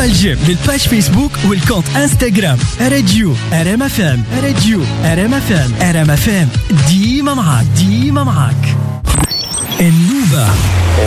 الجيم للباج فيسبوك والكونت انستغرام راديو ار ام فام. راديو ار ام فام. ار ام فام ديما معاك النوبة.